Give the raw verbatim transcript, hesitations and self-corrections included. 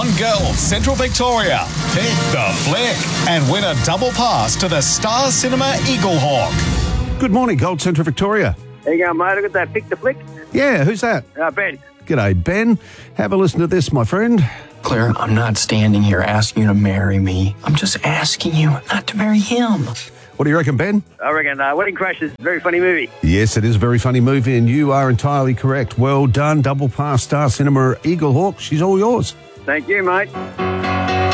Girl, Central Victoria. Pick the flick and win a double pass to the Star Cinema Eagle Hawk. Good morning, Gold Central Victoria. There you go, mate. Look at that. Pick the flick. Yeah, who's that? Uh, Ben. G'day, Ben. Have a listen to this, my friend. Claire, I'm not standing here asking you to marry me. I'm just asking you not to marry him. What do you reckon, Ben? I reckon uh, Wedding Crashers is a very funny movie. Yes, it is a very funny movie, and you are entirely correct. Well done. Double pass, Star Cinema Eagle Hawk. She's all yours. Thank you, mate.